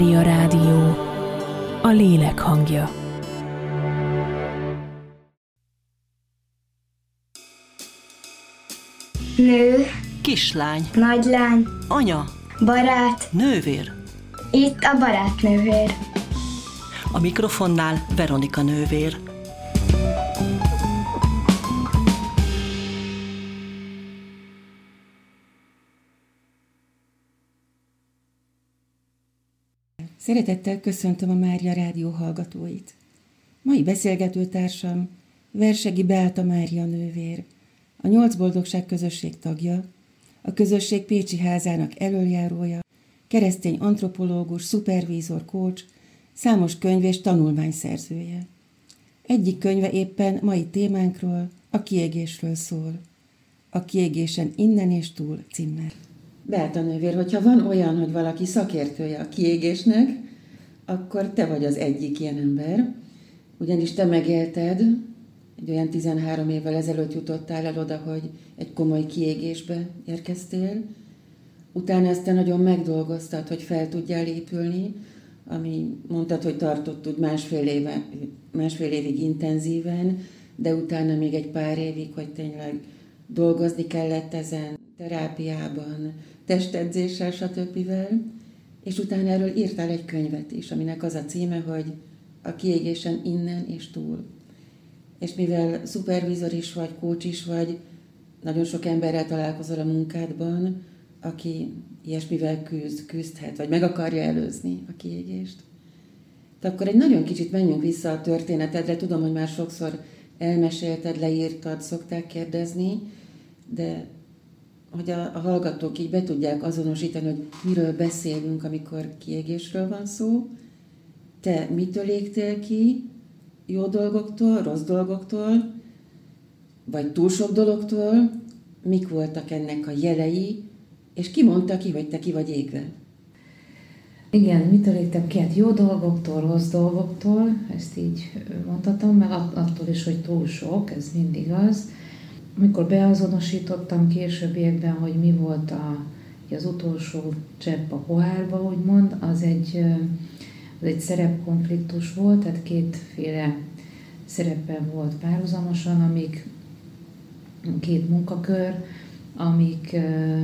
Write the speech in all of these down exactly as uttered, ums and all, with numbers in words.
Mária Rádió, a lélek hangja. Nő, kislány, nagylány, anya, barát, nővér. itt a barátnővér. A mikrofonnál Veronika nővér. Szeretettel köszöntöm a Mária Rádió hallgatóit. Mai beszélgetőtársam Versegi Beáta Mária nővér, a Nyolc Boldogság közösség tagja, a közösség pécsi házának elöljárója, keresztény antropológus, szupervízor, coach, számos könyv és tanulmány szerzője. Egyik könyve éppen mai témánkról, a kiégésről szól. A kiégésen innen és túl címmel. Beáta nővér, hogyha van olyan, hogy valaki szakértője a kiégésnek, akkor te vagy az egyik ilyen ember, ugyanis te megélted, egy olyan tizenhárom évvel ezelőtt jutottál el oda, hogy egy komoly kiégésbe érkeztél, utána ezt te nagyon megdolgoztad, hogy fel tudjál épülni, ami mondtad, hogy tartott úgy másfél, éve, másfél évig intenzíven, de utána még egy pár évig, hogy tényleg dolgozni kellett ezen, terápiában, testedzéssel, stb. És utána erről írtál egy könyvet is, aminek az a címe, hogy a kiégésen innen és túl. És mivel szupervízor is vagy, coach is vagy, nagyon sok emberrel találkozol a munkádban, aki ilyesmivel küzd, küzdhet, vagy meg akarja előzni a kiégést. De akkor egy nagyon kicsit menjünk vissza a történetedre. Tudom, hogy már sokszor elmesélted, leírtad, szokták kérdezni, de hogy a, a hallgatók így be tudják azonosítani, hogy miről beszélünk, amikor kiégésről van szó. Te mitől égtél ki? Jó dolgoktól, rossz dolgoktól, vagy túl sok dologtól? Mik voltak ennek a jelei, és ki mondta ki, hogy te ki vagy égve? Igen, mitől égtem ki? Hát jó dolgoktól, rossz dolgoktól, ezt így mondhatom, meg attól is, hogy túl sok, ez mindig az. Amikor beazonosítottam későbbiekben, hogy mi volt a, az utolsó csepp a pohárba, úgymond, az egy, az egy szerepkonfliktus volt, tehát kétféle szerepen volt párhuzamosan, amik két munkakör, amik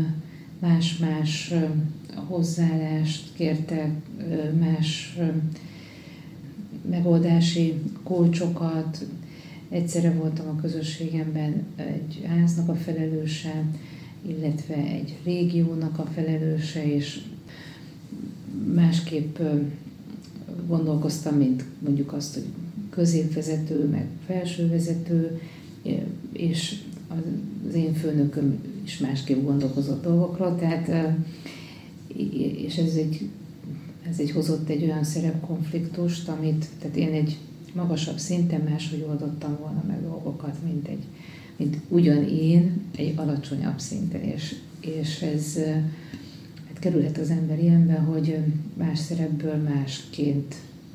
más-más hozzáállást kértek, más megoldási kulcsokat. Egyszerre voltam a közösségemben egy háznak a felelőse, illetve egy régiónak a felelőse, és másképp gondolkoztam, mint mondjuk azt, hogy középvezető, meg felsővezető, és az én főnököm is másképp gondolkozott dolgokról, tehát, és ez egy, ez egy hozott egy olyan szerepkonfliktust, amit, tehát én egy magasabb szinten máshogy oldottam volna meg dolgokat, mint, egy, mint ugyan én egy alacsonyabb szinten, és, és ez hát kerülhet az ember ilyenbe, hogy más szerepből másként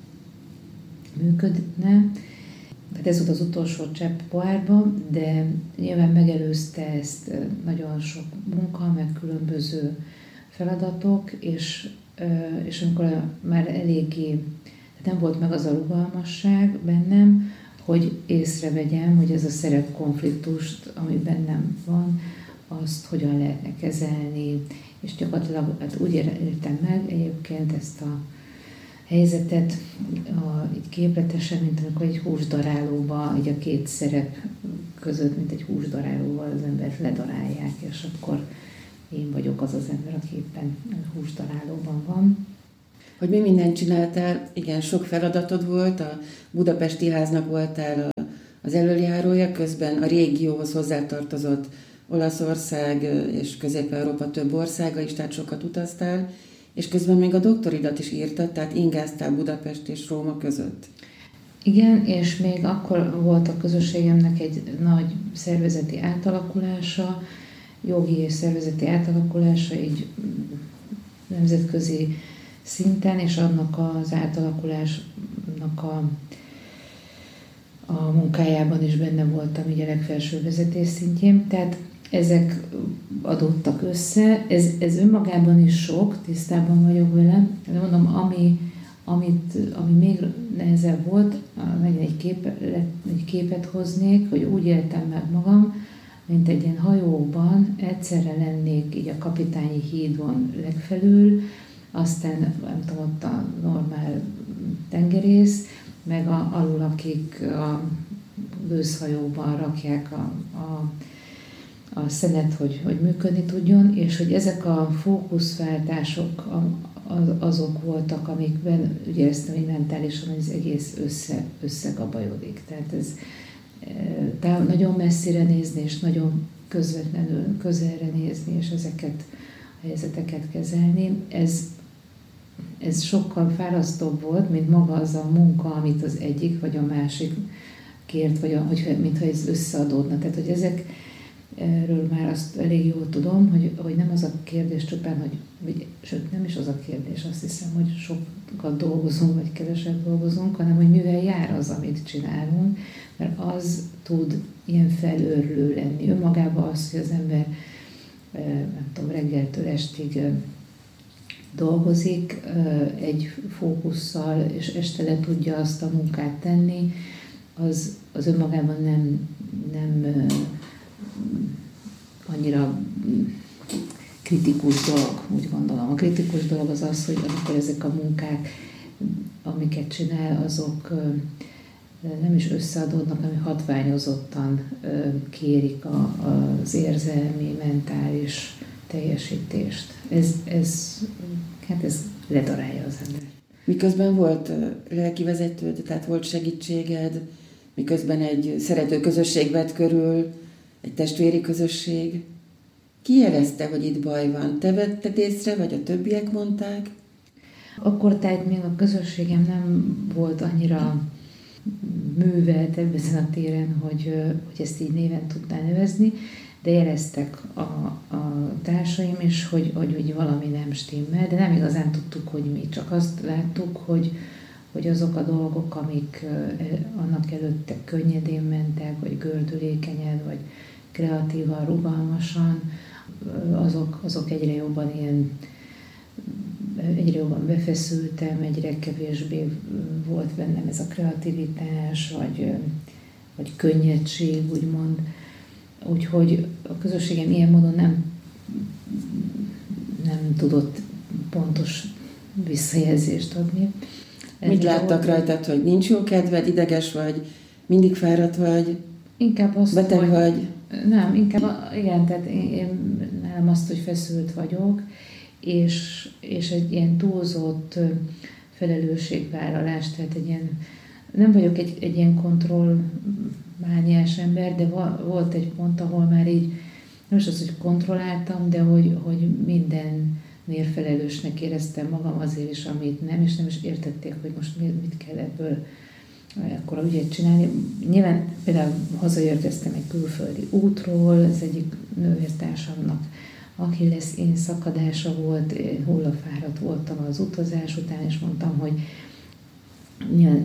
működne. Tehát ez volt az utolsó csepp pohárba, de nyilván megelőzte ezt nagyon sok munka, meg különböző feladatok, és, és amikor már eléggé nem volt meg az a rugalmasság bennem, hogy észrevegyem, hogy ez a szerepkonfliktust, ami bennem van, azt hogyan lehetne kezelni, és gyakorlatilag hát úgy értem meg egyébként ezt a helyzetet a, így képletesen, mint amikor egy húsdarálóba, így a két szerep között, mint egy húsdarálóval az embert ledarálják, és akkor én vagyok az az ember, aki éppen húsdarálóban van. Hogy mi mindent csináltál, igen, sok feladatod volt, a Budapesti Háznak voltál az elöljárója, közben a régióhoz hozzátartozott Olaszország és Közép-Európa több országa is, tehát sokat utaztál, és közben még a doktoridat is írtad, tehát ingáztál Budapest és Róma között. Igen, és még akkor volt a közösségemnek egy nagy szervezeti átalakulása, jogi és szervezeti átalakulása, így nemzetközi szinten, és annak az átalakulásnak a, a munkájában is benne voltam így a legfelső vezetés szintjén. Tehát ezek adottak össze. Ez, ez önmagában is sok, tisztában vagyok vele. De mondom, ami, amit, ami még nehezebb volt, megint egy, kép, egy képet hoznék, hogy úgy éltem meg magam, mint egy ilyen hajóban, egyszerre lennék így a kapitányi hídon legfelül, aztán nem tudom, ott a normál tengerész, meg a, alul, akik a gőzhajóban rakják a, a, a szenet, hogy, hogy működni tudjon, és hogy ezek a fókuszváltások az, azok voltak, amikben úgy éreztem, hogy mentálisan az egész össze, összegabajodik. Tehát ez tehát nagyon messzire nézni, és nagyon közvetlenül közelre nézni, és ezeket a helyzeteket kezelni. Ez, ez sokkal fárasztóbb volt, mint maga az a munka, amit az egyik vagy a másik kért, vagy a, hogy, mintha ez összeadódna. Tehát, hogy ezekről már azt elég jól tudom, hogy, hogy nem az a kérdés csupán, hogy, vagy, sőt, nem is az a kérdés, azt hiszem, hogy sokat dolgozunk, vagy keveset dolgozunk, hanem hogy mivel jár az, amit csinálunk, mert az tud ilyen felőrlő lenni. Önmagában az, hogy az ember nem tudom, reggeltől estig dolgozik egy fókusszal, és este le tudja azt a munkát tenni, az, az önmagában nem, nem annyira kritikus dolog, úgy gondolom. A kritikus dolog az az, hogy amikor ezek a munkák, amiket csinál, azok nem is összeadódnak, hanem hatványozottan kérik a, az érzelmi, mentális teljesítést. Ez, ez, hát ez ledarálja az ember. Miközben volt lelkivezetőd, tehát volt segítséged, miközben egy szerető közösség vett körül, egy testvéri közösség. Ki jelezte, hogy itt baj van? Te vetted észre, vagy a többiek mondták? Akkor tehát még a közösségem nem volt annyira művelt ezen a téren, hogy, hogy ezt így néven tudná nevezni, de jeleztek a, a társaim is, hogy, hogy, hogy valami nem stimmel, de nem igazán tudtuk, hogy mi. Csak azt láttuk, hogy, hogy azok a dolgok, amik annak előtte könnyedén mentek, vagy gördülékenyen, vagy kreatívan, rugalmasan, azok, azok egyre jobban ilyen, egyre jobban befeszültem, egyre kevésbé volt bennem ez a kreativitás, vagy, vagy könnyedség, úgymond. Úgyhogy a közösségem ilyen módon nem, nem tudott pontos visszajelzést adni. Mit láttak rajtad, hogy nincs jó kedved, ideges vagy, mindig fáradt vagy, inkább azt, beteg hogy, vagy? Nem, inkább, igen, tehát én, én nálam azt, hogy feszült vagyok, és, és egy ilyen túlzott felelősségvállalás, tehát egy ilyen, nem vagyok egy, egy ilyen kontrollmániás ember, de volt egy pont, ahol már így, nem is az, hogy kontrolláltam, de hogy, hogy mindennél felelősnek éreztem magam azért is, amit nem, és nem is értették, hogy most mit kell ebből akkor a ügyet csinálni. Nyilván például hazaérkeztem egy külföldi útról, az egyik nővértársamnak Achilles én szakadása volt, hullafáradt voltam az utazás után, és mondtam, hogy nyilván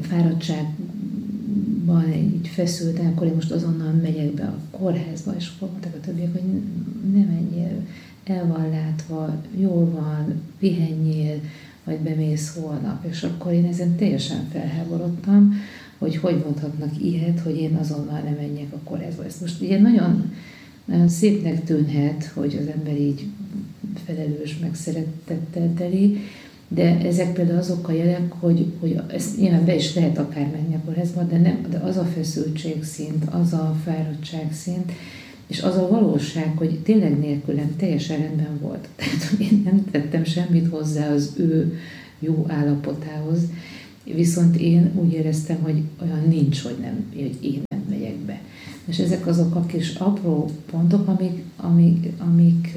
fáradtságban így feszültem, akkor én most azonnal megyek be a kórházba, és akkor mondták a többiek, hogy ne menjél, el van látva, jól van, pihenjél, vagy bemész holnap. És akkor én ezen teljesen felháborodtam, hogy hogy mondhatnak ilyet, hogy én azonnal nem menjek a kórházba. Ezt most ugye nagyon, nagyon szépnek tűnhet, hogy az ember így felelős, meg szeretettel teli, de ezek például azok a jelek, hogy, hogy ezt nyilván be is lehet akár menni a kórházba, de, nem, de az a feszültségszint, az a fáradtságszint, és az a valóság, hogy tényleg nélkülem teljesen rendben volt. Tehát én nem tettem semmit hozzá az ő jó állapotához, viszont én úgy éreztem, hogy olyan nincs, hogy, nem, hogy én nem megyek be. És ezek azok a kis apró pontok, amik, amik, amik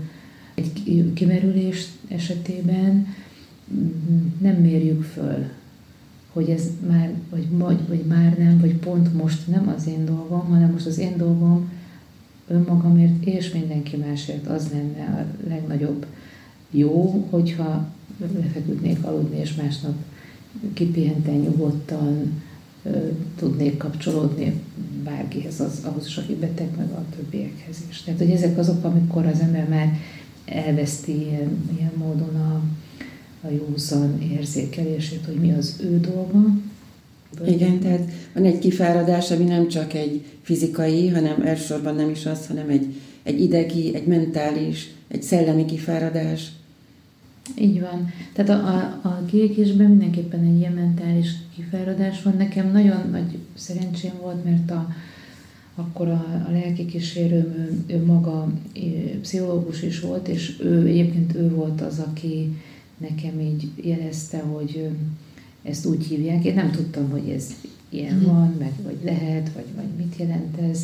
egy kimerülés esetében nem mérjük föl, hogy ez már, vagy, vagy, vagy már nem, vagy pont most nem az én dolgom, hanem most az én dolgom önmagamért és mindenki másért az lenne a legnagyobb jó, hogyha lefeküdnék aludni, és másnap kipihenten, nyugodtan tudnék kapcsolódni bárkihez, az, ahhoz is, aki beteg, meg a többiekhez is. Tehát, hogy ezek azok, amikor az ember már elveszti ilyen, ilyen módon a, a józan érzékelését, hogy mi az ő dolga. Igen, tehát van egy kifáradás, ami nem csak egy fizikai, hanem elsősorban nem is az, hanem egy, egy idegi, egy mentális, egy szellemi kifáradás. Így van. Tehát a, a, a kiégésben mindenképpen egy ilyen mentális kifáradás van. Nekem nagyon nagy szerencsém volt, mert a, akkor a, a lelki kísérőm, ő, ő maga ő, pszichológus is volt, és ő egyébként ő volt az, aki nekem így jelezte, hogy ezt úgy hívják. Én nem tudtam, hogy ez ilyen van, meg vagy lehet, vagy, vagy mit jelent ez,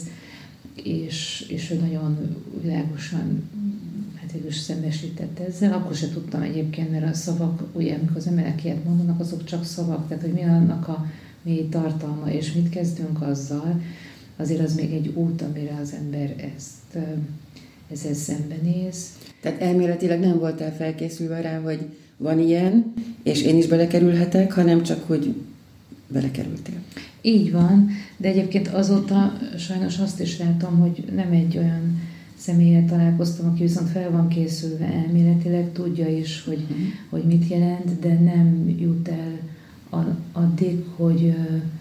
és, és ő nagyon világosan hát végül is szembesített ezzel. Akkor se tudtam egyébként, mert a szavak, ugye, amikor az emberek ilyet mondanak, azok csak szavak, tehát hogy mi annak a mély tartalma, és mit kezdünk azzal, azért az még egy út, amire az ember ezt, ezzel szembenéz. Tehát elméletileg nem voltál felkészülve rá, hogy van ilyen, és én is belekerülhetek, hanem csak, hogy belekerültél. Így van, de egyébként azóta sajnos azt is látom, hogy nem egy olyan személlyel találkoztam, aki viszont fel van készülve elméletileg, tudja is, hogy, uh-huh. hogy mit jelent, de nem jut el addig, hogy,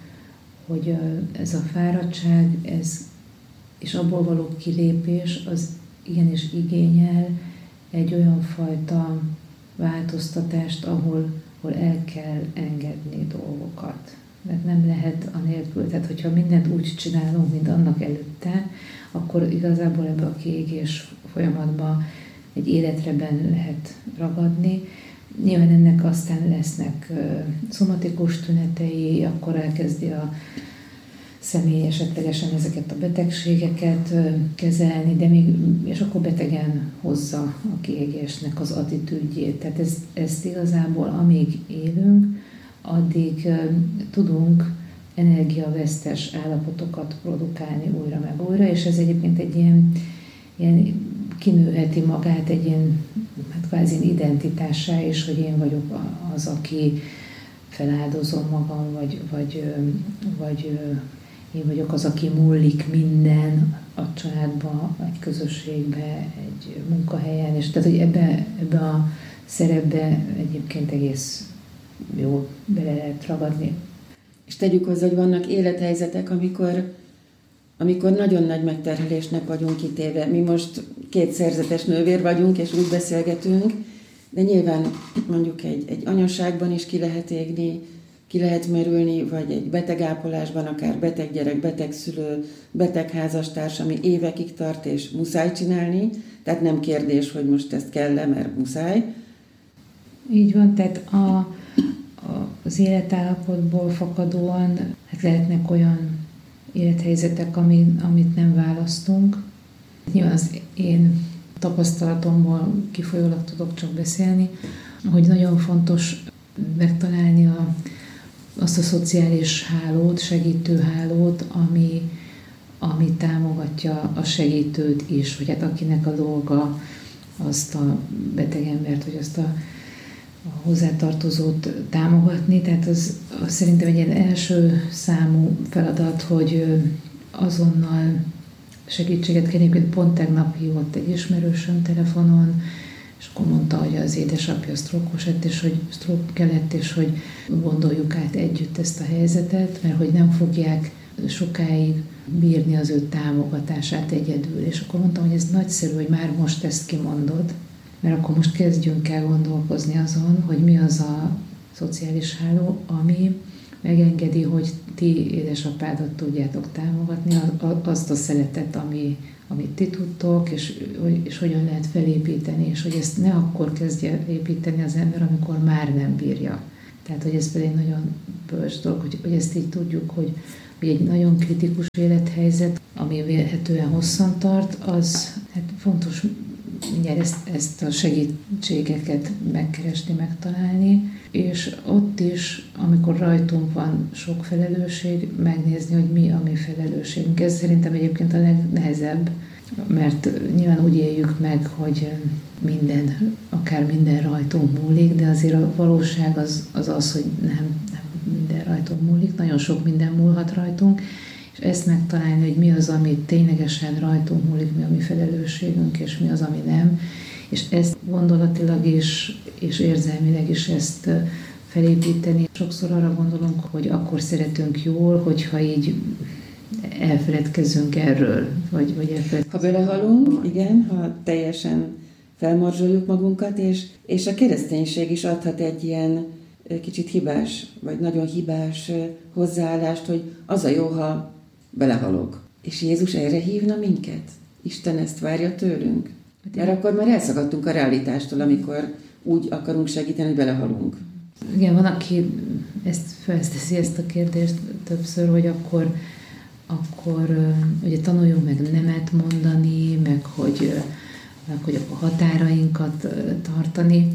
hogy ez a fáradtság, ez, és abból való kilépés, az igenis igényel egy olyan fajta változtatást, ahol, ahol el kell engedni dolgokat. Mert nem lehet anélkül, tehát hogyha mindent úgy csinálunk, mint annak előtte, akkor igazából ebbe a kiégés folyamatban egy életre benn lehet ragadni. Nyilván ennek aztán lesznek uh, szomatikus tünetei, akkor elkezdi a személy esetlegesen ezeket a betegségeket uh, kezelni, de még, és akkor betegen hozza a kiégésnek az attitűdjét. Tehát ez, ezt igazából amíg élünk, addig uh, tudunk energiavesztes állapotokat produkálni újra meg újra, és ez egyébként egy ilyen, ilyen kinőheti magát egy ilyen hát kvázi identitássá is, hogy én vagyok az, aki feláldozom magam, vagy, vagy, vagy én vagyok az, aki múlik minden a családba, egy közösségbe, egy munkahelyen, és tehát, hogy ebbe, ebbe a szerepbe egyébként egész jól bele lehet ragadni. És tegyük hozzá, hogy vannak élethelyzetek, amikor, amikor nagyon nagy megterhelésnek vagyunk kitéve. Mi most két szerzetes nővér vagyunk, és úgy beszélgetünk, de nyilván mondjuk egy, egy anyaságban is ki lehet égni, ki lehet merülni, vagy egy betegápolásban, akár beteg gyerek, beteg szülő, beteg házastárs, ami évekig tart, és muszáj csinálni. Tehát nem kérdés, hogy most ezt kell-e, mert muszáj. Így van, tehát a az életállapotból fakadóan hát lehetnek olyan élethelyzetek, amit, amit nem választunk. Nyilván az én tapasztalatomból kifolyólag tudok csak beszélni, hogy nagyon fontos megtalálni a, azt a szociális hálót, segítő hálót, ami, ami támogatja a segítőt is, vagy hát akinek a dolga azt a beteg embert, vagy azt a a hozzátartozót támogatni, tehát az, az szerintem egy ilyen első számú feladat, hogy azonnal segítséget kell. Egyébként pont tegnap hívott egy ismerősöm telefonon, és akkor mondta, hogy az édesapja sztrókos lett, és hogy sztrók kellett, és hogy gondoljuk át együtt ezt a helyzetet, mert hogy nem fogják sokáig bírni az ő támogatását egyedül. És akkor mondtam, hogy ez nagyszerű, hogy már most ezt kimondod, mert akkor most kezdjünk el gondolkozni azon, hogy mi az a szociális háló, ami megengedi, hogy ti édesapádat tudjátok támogatni, azt a szeretet, ami, amit ti tudtok, és, és hogyan lehet felépíteni, és hogy ezt ne akkor kezdje építeni az ember, amikor már nem bírja. Tehát, hogy ez pedig egy nagyon bölcs dolog, hogy, hogy ezt így tudjuk, hogy, hogy egy nagyon kritikus élethelyzet, ami vélhetően hosszan tart, az hát fontos mindjárt ezt, ezt a segítségeket megkeresni, megtalálni, és ott is, amikor rajtunk van sok felelősség, megnézni, hogy mi a mi felelősségünk. Ez szerintem egyébként a legnehezebb, mert nyilván úgy éljük meg, hogy minden, akár minden rajtunk múlik, de azért a valóság az az, az hogy nem, nem minden rajtunk múlik, nagyon sok minden múlhat rajtunk, és ezt megtalálni, hogy mi az, ami ténylegesen rajtunk múlik, mi a mi felelősségünk, és mi az, ami nem, és ezt gondolatilag is, és érzelmileg is ezt felépíteni. Sokszor arra gondolunk, hogy akkor szeretünk jól, hogyha így elfeledkezzünk erről, vagy, vagy elfeledkezünk. Ha belehalunk, igen, ha teljesen felmorzsoljuk magunkat, és, és a kereszténység is adhat egy ilyen kicsit hibás, vagy nagyon hibás hozzáállást, hogy az a jó, ha belehalok. És Jézus erre hívna minket. Isten ezt várja tőlünk. Mert akkor már elszakadtunk a realitástól, amikor úgy akarunk segíteni, hogy belehalunk. Igen, van, aki ezt felteszi ezt a kérdést többször, hogy akkor, akkor ugye tanuljunk meg nemet mondani, meg hogy, meg hogy a határainkat tartani.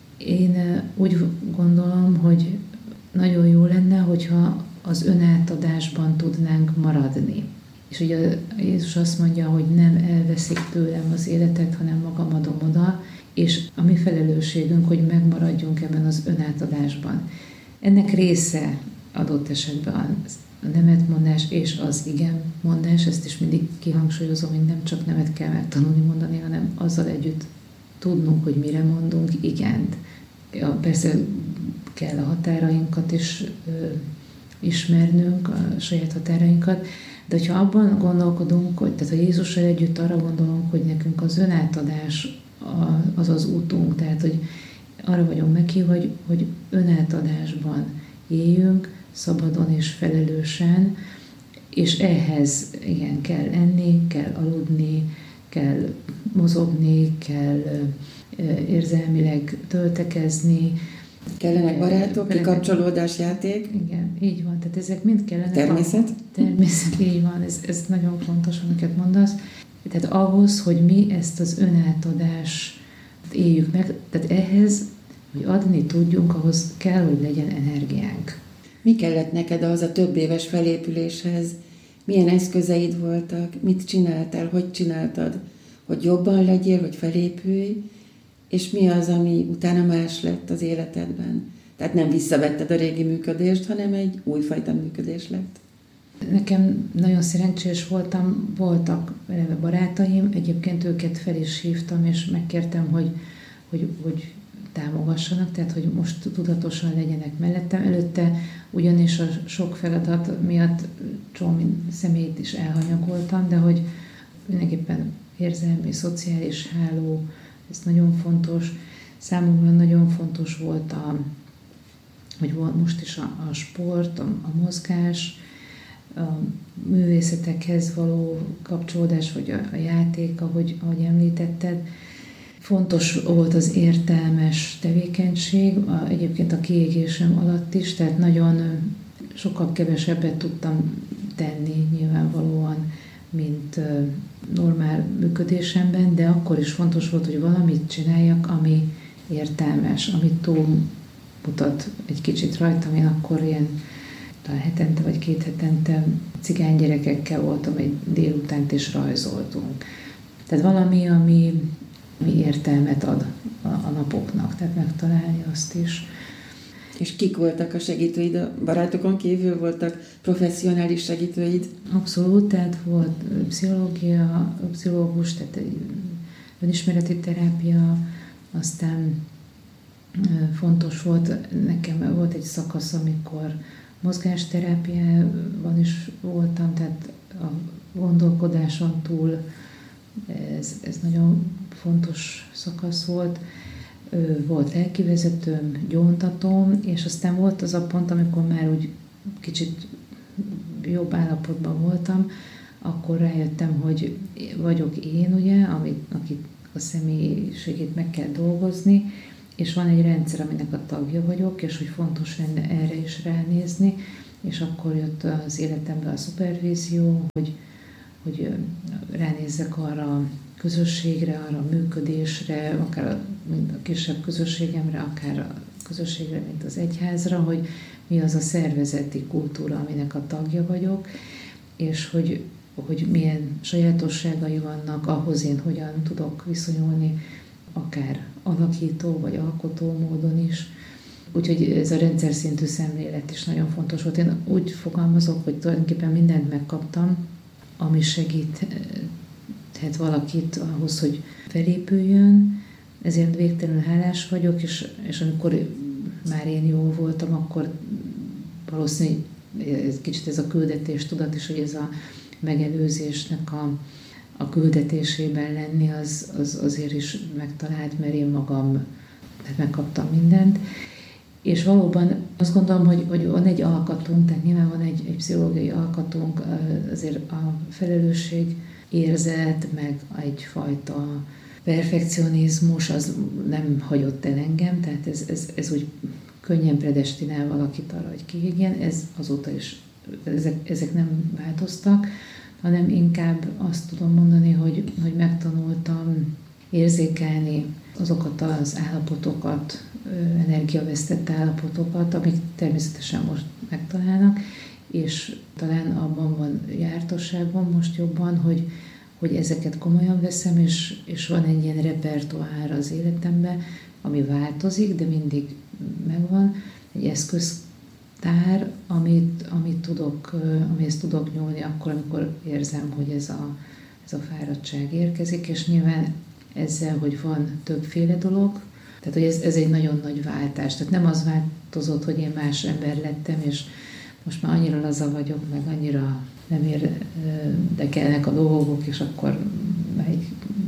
Én úgy gondolom, hogy nagyon jó lenne, hogyha az önátadásban tudnánk maradni. És ugye Jézus azt mondja, hogy nem elveszik tőlem az életet, hanem magam adom oda, és a mi felelősségünk, hogy megmaradjunk ebben az önátadásban. Ennek része adott esetben a nemetmondás és az igen mondás, ezt is mindig kihangsúlyozom, hogy nem csak nemet kell megtanulni mondani, hanem azzal együtt tudnunk, hogy mire mondunk igent. Ja, persze kell a határainkat is ö, ismernünk, a saját határainkat, de hogyha abban gondolkodunk, hogy tehát a Jézussal együtt arra gondolunk, hogy nekünk az önátadás az az útunk, tehát hogy arra vagyunk meghívva, hogy, hogy önátadásban éljünk, szabadon és felelősen, és ehhez igen, kell enni, kell aludni, kell mozogni, kell érzelmileg töltekezni. Kellenek barátok, kikapcsolódás, játék. Igen, így van, tehát ezek mind kellenek. Természet. A, természet, így van, ez, ez nagyon fontos, amiket mondasz. Tehát ahhoz, hogy mi ezt az önátadást éljük meg, tehát ehhez, hogy adni tudjunk, ahhoz kell, hogy legyen energiánk. Mi kellett neked ahhoz a több éves felépüléshez? Milyen eszközeid voltak? Mit csináltál? Hogy csináltad? Hogy jobban legyél, hogy felépülj? És mi az, ami utána más lett az életedben? Tehát nem visszavetted a régi működést, hanem egy újfajta működés lett. Nekem nagyon szerencsés voltam, voltak eleve barátaim, egyébként őket fel is hívtam, és megkértem, hogy, hogy, hogy támogassanak, tehát hogy most tudatosan legyenek mellettem. Előtte ugyanis a sok feladat miatt csomó személyt is elhanyagoltam, de hogy mindenképpen érzelmi, szociális háló, ez nagyon fontos. Számomra nagyon fontos volt, a, hogy most is a, a sport, a, a mozgás, a művészetekhez való kapcsolódás, vagy a, a játék, ahogy, ahogy említetted. Fontos volt az értelmes tevékenység, a, egyébként a kiégésem alatt is, tehát nagyon sokkal kevesebbet tudtam tenni nyilvánvalóan, mint normál működésemben, de akkor is fontos volt, hogy valamit csináljak, ami értelmes, amit túlmutat egy kicsit rajtam. Én akkor ilyen talán hetente vagy két hetente cigány gyerekekkel voltam egy délutánt, és rajzoltunk. Tehát valami, ami, ami értelmet ad a, a napoknak, tehát megtalálni azt is. És kik voltak a segítőid? A barátokon kívül voltak professzionális segítőid? Abszolút, tehát volt pszichológia, pszichológus, tehát egy önismereti terápia, aztán fontos volt, nekem volt egy szakasz, amikor mozgásterápiában is voltam, tehát a gondolkodáson túl ez, ez nagyon fontos szakasz volt. Volt lelkivezetőm, gyóntatóm, és aztán volt az a pont, amikor már úgy kicsit jobb állapotban voltam, akkor rájöttem, hogy vagyok én, ugye, amit, akit a személyiségét meg kell dolgozni, és van egy rendszer, aminek a tagja vagyok, és hogy fontos lenne erre is ránézni, és akkor jött az életembe a szupervízió, hogy, hogy ránézzek arra a közösségre, arra a működésre, akár a, mint a kisebb közösségemre, akár a közösségre, mint az egyházra, hogy mi az a szervezeti kultúra, aminek a tagja vagyok, és hogy, hogy milyen sajátosságai vannak, ahhoz én hogyan tudok viszonyulni, akár alakító vagy alkotó módon is. Úgyhogy ez a rendszer szintű szemlélet is nagyon fontos volt. Én úgy fogalmazok, hogy tulajdonképpen mindent megkaptam, ami segíthet valakit ahhoz, hogy felépüljön. Ezért végtelenül hálás vagyok, és, és amikor már én jó voltam, akkor valószínűleg kicsit ez a küldetés tudat is, hogy ez a megelőzésnek a, a küldetésében lenni, az, az azért is megtalált, mert én magam tehát megkaptam mindent. És valóban azt gondolom, hogy, hogy van egy alkatunk, tehát nyilván van egy, egy pszichológiai alkatunk, azért a felelősség érzet, meg egyfajta perfekcionizmus, az nem hagyott el engem, tehát ez, ez, ez úgy könnyen predestinál valakit arra, hogy kiégjen, ez azóta is, ezek, ezek nem változtak, hanem inkább azt tudom mondani, hogy, hogy megtanultam érzékelni azokat az állapotokat, energiavesztett állapotokat, amik természetesen most megtalálnak, és talán abban van jártosságban most jobban, hogy, hogy ezeket komolyan veszem, és, és van egy ilyen repertoár az életemben, ami változik, de mindig megvan, egy eszköztár, amit, amit tudok, amihez tudok nyúlni akkor, amikor érzem, hogy ez a, ez a fáradtság érkezik, és nyilván ezzel, hogy van többféle dolog, tehát hogy ez, ez egy nagyon nagy váltás. Tehát nem az változott, hogy én más ember lettem, és most már annyira laza vagyok, meg annyira nem érdekelnek a dolgok, és akkor meg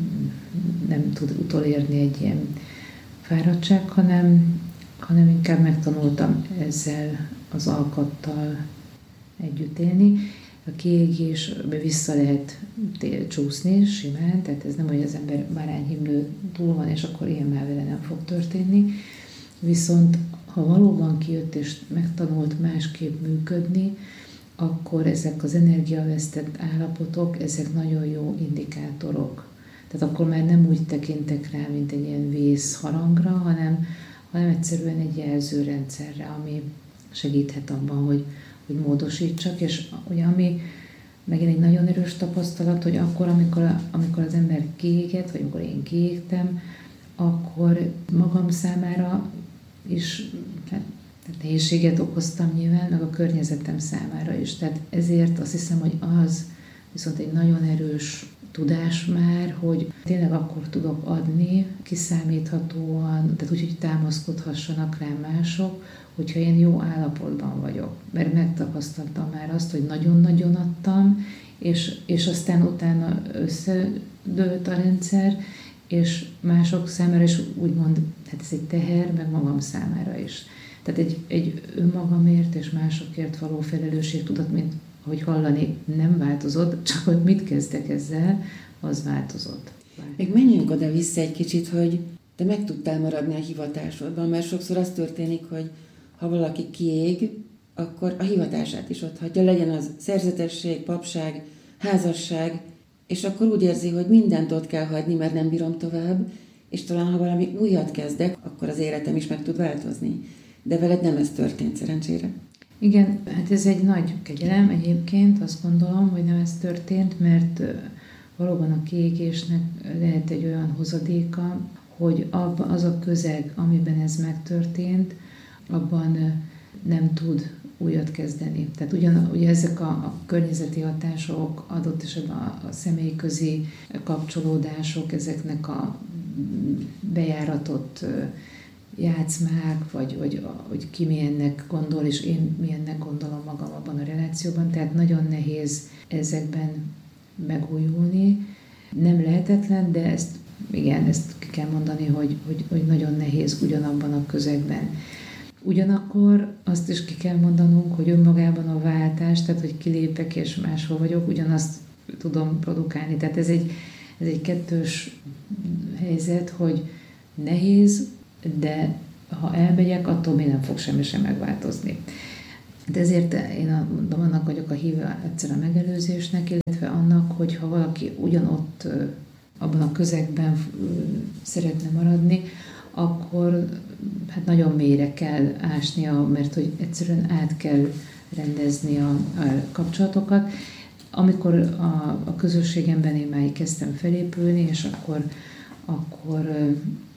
nem tud utolérni egy ilyen fáradtság, hanem, hanem inkább megtanultam ezzel az alkattal együtt élni. A kiégésbe vissza lehet csúszni simán, tehát ez nem, hogy az ember bárányhimlő túl van, és akkor ilyen már vele nem fog történni. Viszont ha valóban kijött és megtanult másképp működni, akkor ezek az energiavesztett állapotok, ezek nagyon jó indikátorok. Tehát akkor már nem úgy tekintek rá, mint egy ilyen vészharangra, hanem, hanem egyszerűen egy jelzőrendszerre, ami segíthet abban, hogy, hogy módosítsak, és ugye ami megint egy nagyon erős tapasztalat, hogy akkor, amikor, amikor az ember kiégett, vagy amikor én kiégtem, akkor magam számára is tehát nehézséget okoztam nyilván, meg a környezetem számára is. Tehát ezért azt hiszem, hogy az viszont egy nagyon erős tudás már, hogy tényleg akkor tudok adni, kiszámíthatóan, tehát úgy, hogy támaszkodhassanak rám mások, hogyha én jó állapotban vagyok. Mert megtapasztaltam már azt, hogy nagyon-nagyon adtam, és, és aztán utána összedőlt a rendszer, és mások számára is úgymond, hát ez egy teher, meg magam számára is. Tehát egy, egy önmagamért és másokért való felelősségtudat, mint hogy hallani, nem változott, csak hogy mit kezdek ezzel, az változott. Még menjünk oda-vissza egy kicsit, hogy te meg tudtál maradni a hivatásodban, mert sokszor az történik, hogy ha valaki kiég, akkor a hivatását is otthagyja, legyen az szerzetesség, papság, házasság, és akkor úgy érzi, hogy mindent ott kell hagyni, mert nem bírom tovább, és talán ha valami újat kezdek, akkor az életem is meg tud változni. De veled nem ez történt szerencsére. Igen, hát ez egy nagy kegyelem egyébként, azt gondolom, hogy nem ez történt, mert valóban a kiégésnek lehet egy olyan hozadéka, hogy abban az a közeg, amiben ez megtörtént, abban nem tud újat kezdeni. Tehát ugyan, ugye ezek a, a környezeti hatások, adott esetben a, a személyközi kapcsolódások, ezeknek a bejáratott játszmák, vagy, vagy hogy ki milyennek gondol, és én milyennek gondolom magam abban a relációban, tehát nagyon nehéz ezekben megújulni. Nem lehetetlen, de ezt, igen, ezt ki kell mondani, hogy, hogy, hogy nagyon nehéz ugyanabban a közegben. Ugyanakkor azt is ki kell mondanunk, hogy önmagában a váltás, tehát hogy kilépek és máshol vagyok, ugyanazt tudom produkálni. Tehát ez egy, ez egy kettős helyzet, hogy nehéz, de ha elmegyek, attól még nem fog semmi sem megváltozni. De ezért én mondom, annak vagyok a híve egyszer a megelőzésnek, illetve annak, hogy ha valaki ugyanott abban a közegben szeretne maradni, akkor hát nagyon mélyre kell ásnia, mert hogy egyszerűen át kell rendezni a, a kapcsolatokat. Amikor a, a közösségemben én már kezdtem felépülni, és akkor, akkor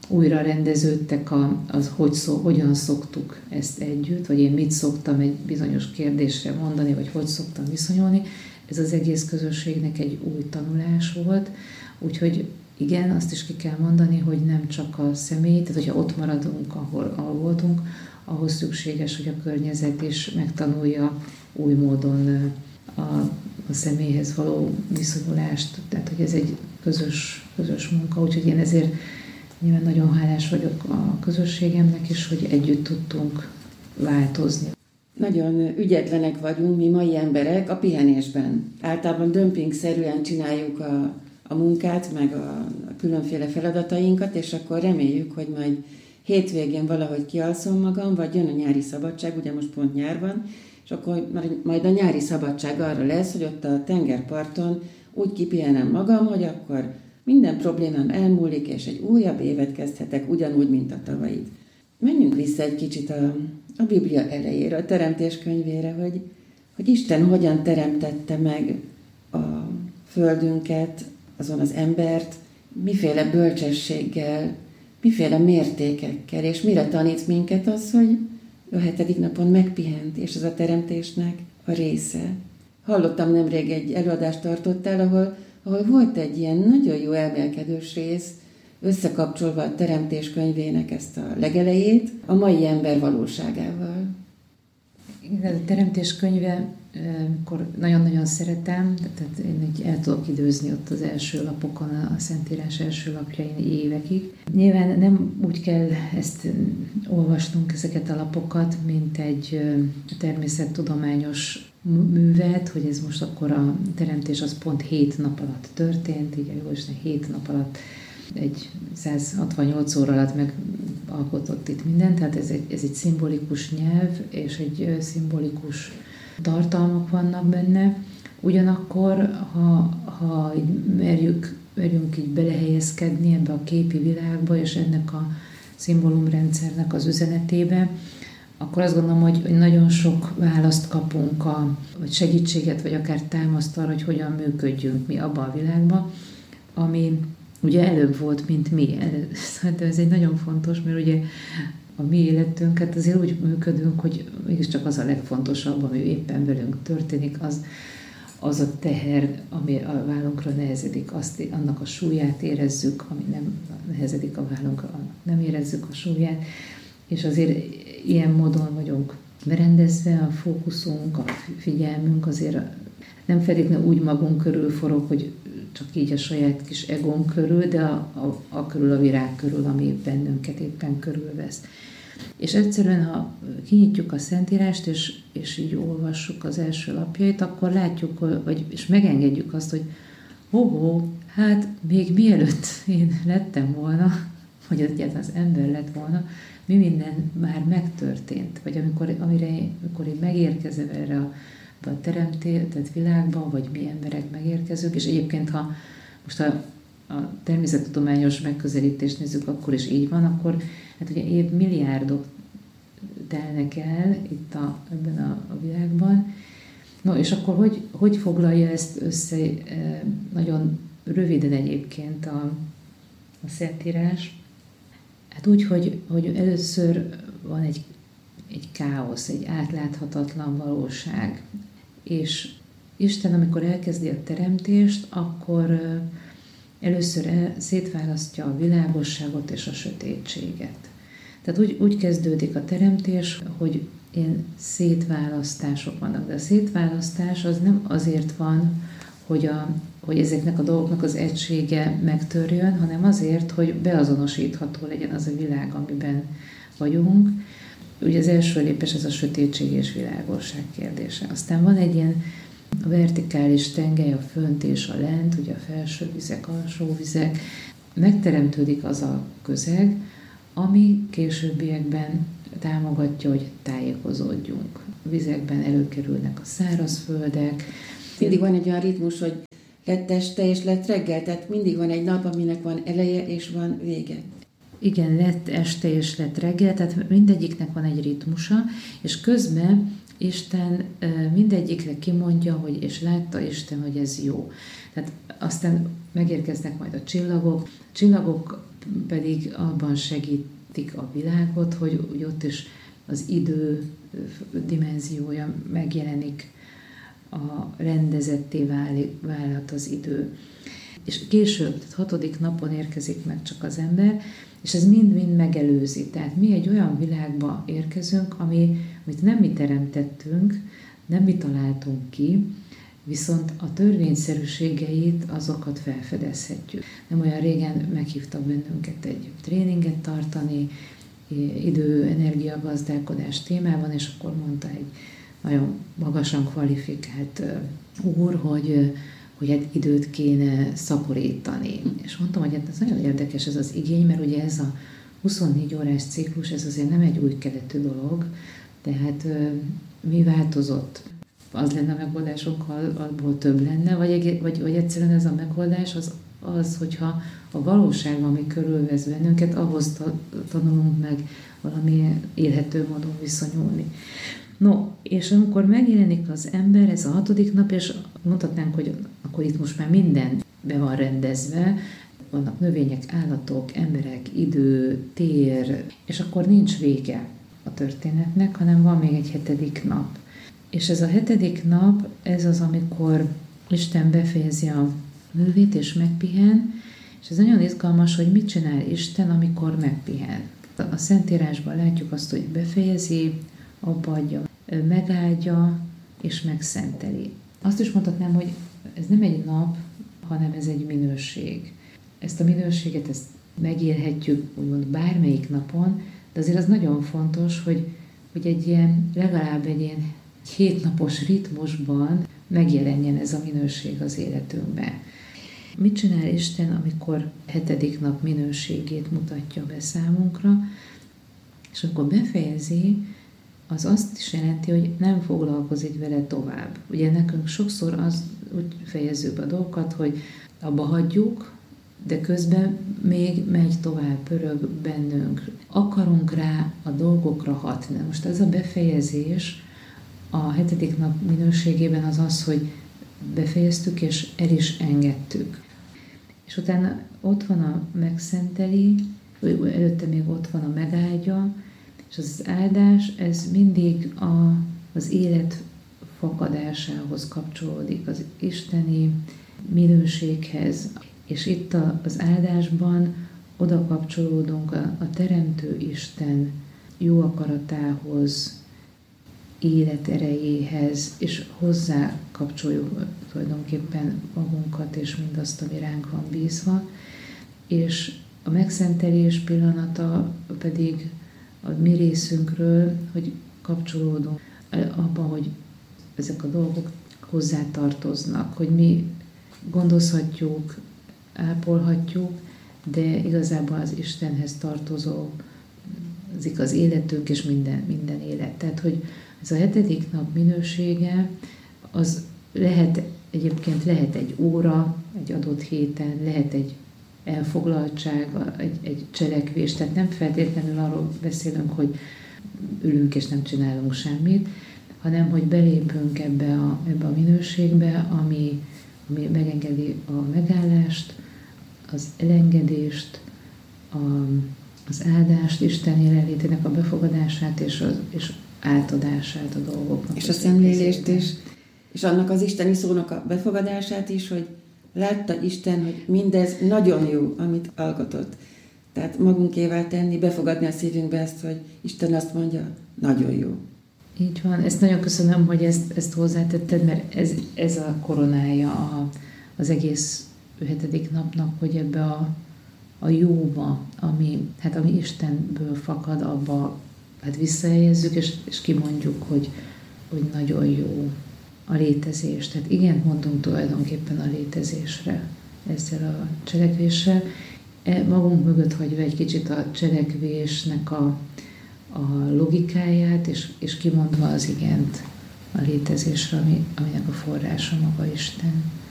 újra rendeződtek, a, az, hogy szó, hogyan szoktuk ezt együtt, vagy én mit szoktam egy bizonyos kérdésre mondani, vagy hogy szoktam viszonyulni. Ez az egész közösségnek egy új tanulás volt, úgyhogy igen, azt is ki kell mondani, hogy nem csak a személy, tehát hogyha ott maradunk, ahol, ahol voltunk, ahhoz szükséges, hogy a környezet is megtanulja új módon a, a személyhez való viszonyulást, tehát hogy ez egy közös, közös munka, úgyhogy én ezért nyilván nagyon hálás vagyok a közösségemnek is, hogy együtt tudtunk változni. Nagyon ügyetlenek vagyunk mi mai emberek a pihenésben. Általában dömpingszerűen csináljuk a, a munkát, meg a, a különféle feladatainkat, és akkor reméljük, hogy majd hétvégén valahogy kialszom magam, vagy jön a nyári szabadság, ugye most pont nyár van, és akkor majd a nyári szabadság arra lesz, hogy ott a tengerparton úgy kipihenem magam, hogy akkor minden problémám elmúlik, és egy újabb évet kezdhetek, ugyanúgy, mint a tavait. Menjünk vissza egy kicsit a, a Biblia elejére, a Teremtés könyvére, hogy, hogy Isten hogyan teremtette meg a földünket, azon az embert, miféle bölcsességgel, miféle mértékekkel, és mire tanít minket az, hogy a hetedik napon megpihent, és ez a teremtésnek a része. Hallottam nemrég egy előadást tartottál, ahol, ahol volt egy ilyen nagyon jó elmélkedős rész, összekapcsolva a Teremtés könyvének ezt a legelejét a mai ember valóságával. Igen, a Teremtés könyve, akkor nagyon-nagyon szeretem, tehát én így el tudok időzni ott az első lapokon, a Szentírás első lapjain évekig. Nyilván nem úgy kell ezt olvasnunk, ezeket a lapokat, mint egy természettudományos művet, hogy ez most akkor a teremtés az pont hét nap alatt történt, így a Jóisten hét nap alatt egy száz hatvannyolc óra alatt megalkotott itt mindent, tehát ez egy, ez egy szimbolikus nyelv, és egy szimbolikus tartalmak vannak benne. Ugyanakkor, ha, ha így merjük, merjünk így belehelyezkedni ebbe a képi világba, és ennek a szimbólumrendszernek az üzenetébe, akkor azt gondolom, hogy nagyon sok választ kapunk, a, vagy segítséget, vagy akár támaszt arra, hogy hogyan működjünk mi abban a világban, ami ugye előbb volt, mint mi. Szerintem ez egy nagyon fontos, mert ugye a mi életünket azért úgy működünk, hogy mégiscsak az a legfontosabb, ami éppen velünk történik, az, az a teher, ami a vállunkra nehezedik, azt, annak a súlyát érezzük, ami nem nehezedik a vállunkra, annak nem érezzük a súlyát, és azért ilyen módon vagyunk berendezve, a fókuszunk, a figyelmünk azért nem feltétlenül úgy magunk körül forog, hogy csak így a saját kis egónk körül, de a, a, a körül, a virág körül, ami bennünket éppen körülvesz. És egyszerűen, ha kinyitjuk a Szentírást, és, és így olvassuk az első lapjait, akkor látjuk, vagy, és megengedjük azt, hogy ho-ho, hát még mielőtt én lettem volna, vagy egyáltalán az ember lett volna, mi minden már megtörtént, vagy amikor, amire, amikor én megérkezem erre a a teremtett világban, vagy mi emberek megérkezők, és egyébként, ha most a, a természettudományos megközelítést nézzük, akkor is így van, akkor hát ugye év milliárdok telnek el itt a, ebben a, a világban. No, és akkor hogy, hogy foglalja ezt össze nagyon röviden egyébként a, a Szentírás? Hát úgy, hogy, hogy először van egy egy káosz, egy átláthatatlan valóság. És Isten, amikor elkezdi a teremtést, akkor először el, szétválasztja a világosságot és a sötétséget. Tehát úgy, úgy kezdődik a teremtés, hogy ilyen szétválasztások vannak. De a szétválasztás az nem azért van, hogy, a, hogy ezeknek a dolgoknak az egysége megtörjön, hanem azért, hogy beazonosítható legyen az a világ, amiben vagyunk. Ugye az első lépés ez a sötétség és világosság kérdése. Aztán van egy ilyen vertikális tengely, a fönt és a lent, ugye a felső vizek, alsó vizek. Megteremtődik az a közeg, ami későbbiekben támogatja, hogy tájékozódjunk. A vizekben előkerülnek a szárazföldek. Mindig van egy olyan ritmus, hogy lett este és lett reggel, tehát mindig van egy nap, aminek van eleje és van vége. Igen, lett este és lett reggel, tehát mindegyiknek van egy ritmusa, és közben Isten mindegyikre kimondja, hogy és látta Isten, hogy ez jó. Tehát aztán megérkeznek majd a csillagok, a csillagok pedig abban segítik a világot, hogy, hogy ott is az idő dimenziója megjelenik, a rendezetté válik, válhat az idő. És később, tehát hatodik napon érkezik meg csak az ember, és ez mind-mind megelőzi. Tehát mi egy olyan világba érkezünk, ami, amit nem mi teremtettünk, nem mi találtunk ki, viszont a törvényszerűségeit, azokat felfedezhetjük. Nem olyan régen meghívtak bennünket egy tréninget tartani, idő-energia gazdálkodás témában, és akkor mondta egy nagyon magasan kvalifikált úr, hogy, hogy hát időt kéne szaporítani. És mondtam, hogy hát ez nagyon érdekes ez az igény, mert ugye ez a huszonnégy órás ciklus, ez azért nem egy új keletű dolog, tehát mi változott? Az lenne a megoldásunk, ha abból több lenne, vagy, vagy, vagy egyszerűen ez a megoldás az, az, hogyha a valóság, ami körülvesz bennünket, ahhoz tanulunk meg valami élhető módon viszonyulni. No, és amikor megjelenik az ember, ez a hatodik nap, és mondhatnánk, hogy akkor itt most már minden be van rendezve, vannak növények, állatok, emberek, idő, tér, és akkor nincs vége a történetnek, hanem van még egy hetedik nap. És ez a hetedik nap, ez az, amikor Isten befejezi a művét és megpihen, és ez nagyon izgalmas, hogy mit csinál Isten, amikor megpihen. A Szentírásban látjuk azt, hogy befejezi, abbaadja, megáldja és megszenteli. Azt is mondhatnám, hogy ez nem egy nap, hanem ez egy minőség. Ezt a minőséget ezt megélhetjük úgymond bármelyik napon, de azért az nagyon fontos, hogy, hogy egy ilyen, legalább egy ilyen hétnapos ritmusban megjelenjen ez a minőség az életünkben. Mit csinál Isten, amikor hetedik nap minőségét mutatja be számunkra, és amikor befejezi, az azt is jelenti, hogy nem foglalkozik vele tovább. Ugye nekünk sokszor az úgy fejezzük be a dolgokat, hogy abba hagyjuk, de közben még megy tovább, pörög bennünk. Akarunk rá a dolgokra hatni. Most ez a befejezés a hetedik nap minőségében az az, hogy befejeztük és el is engedtük. És utána ott van a megszenteli, előtte még ott van a megáldja, és az áldás, ez mindig a, az élet fakadásához kapcsolódik, az isteni minőséghez. És itt a, az áldásban oda kapcsolódunk a, a Teremtő Isten jó akaratához, élet erejéhez, és hozzá kapcsoljuk tulajdonképpen magunkat és mindazt, ami ránk van bízva. És a megszentelés pillanata pedig a mi részünkről, hogy kapcsolódunk abba, hogy ezek a dolgok hozzátartoznak, hogy mi gondozhatjuk, ápolhatjuk, de igazából az Istenhez tartozó az életünk és minden, minden élet. Tehát, hogy ez a hetedik nap minősége, az lehet, egyébként lehet egy óra, egy adott héten, lehet egy elfoglaltság, egy, egy cselekvés, tehát nem feltétlenül arról beszélünk, hogy ülünk és nem csinálunk semmit, hanem hogy belépünk ebbe a, ebbe a minőségbe, ami, ami megengedi a megállást, az elengedést, a, az áldást, Isten jelenlétének a befogadását és, az, és átadását a dolgoknak. És a szemlélést is, és annak az isteni szónak a befogadását is, hogy látta Isten, hogy mindez nagyon jó, amit alkotott. Tehát magunkévá tenni, befogadni a szívünkbe ezt, hogy Isten azt mondja, nagyon jó. Így van, ezt nagyon köszönöm, hogy ezt, ezt hozzátetted, mert ez, ez a koronája a, az egész hetedik napnak, hogy ebbe a, a jóba, ami, hát ami Istenből fakad, abba hát visszahelyezzük, és, és kimondjuk, hogy, hogy nagyon jó a létezés. Tehát igen, mondunk tulajdonképpen a létezésre, ezzel a cselekvéssel. Magunk mögött hagyva egy kicsit a cselekvésnek a, a logikáját, és, és kimondva az igent a létezésre, ami, aminek a forrása maga Isten.